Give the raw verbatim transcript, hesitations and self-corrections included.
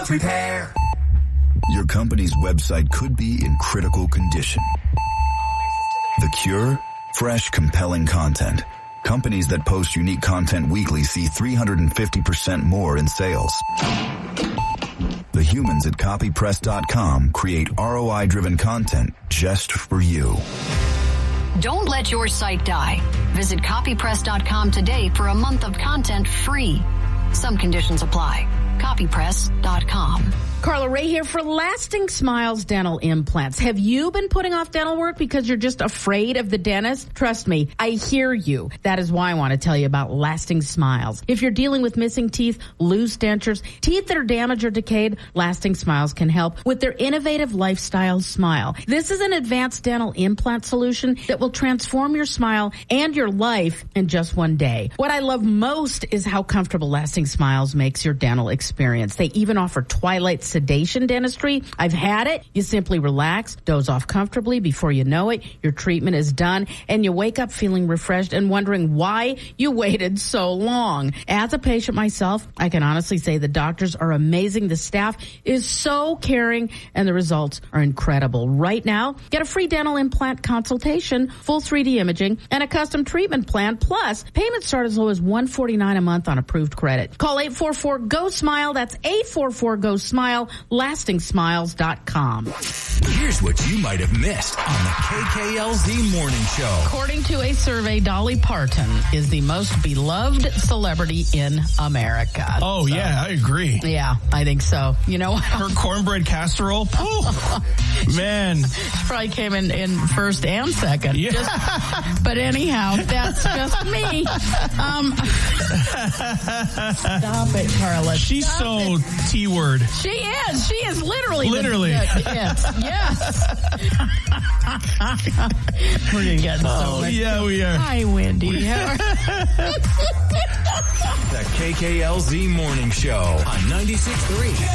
Repair. Your company's website could be in critical condition. The cure? Fresh, compelling content. Companies that post unique content weekly see three hundred fifty percent more in sales. The humans at copy press dot com create R O I-driven content just for you. Don't let your site die. Visit copy press dot com today for a month of content free. Some conditions apply. copy press dot com. Carla Ray here for Lasting Smiles Dental Implants. Have you been putting off dental work because you're just afraid of the dentist? Trust me, I hear you. That is why I want to tell you about Lasting Smiles. If you're dealing with missing teeth, loose dentures, teeth that are damaged or decayed, Lasting Smiles can help with their innovative lifestyle smile. This is an advanced dental implant solution that will transform your smile and your life in just one day. What I love most is how comfortable Lasting Smiles makes your dental experience. They even offer twilight sedation dentistry. I've had it. You simply relax, doze off comfortably. Before you know it, your treatment is done, and you wake up feeling refreshed and wondering why you waited so long. As a patient myself, I can honestly say the doctors are amazing. The staff is so caring, and the results are incredible. Right now, get a free dental implant consultation, full three D imaging, and a custom treatment plan. Plus, payments start as low as one hundred forty-nine dollars a month on approved credit. Call eight four four, G O, SMILE. That's eight four four, G O, SMILE. lasting smiles dot com. Here's what you might have missed on the K K L Z Morning Show. According to a survey, Dolly Parton is the most beloved celebrity in America. Oh, so, yeah, I agree. Yeah, I think so. You know what? Her cornbread casserole, oh, man. She probably came in, in first and second. Yeah. Just, but anyhow, that's just me. Um, stop it, Carla. She's Stop so it. T-word. She is. She is literally. Literally. The, the, yes. Yes. We're going to get in so Oh, much. yeah, we are. Hi, Wendy. The K K L Z Morning Show on ninety-six point three.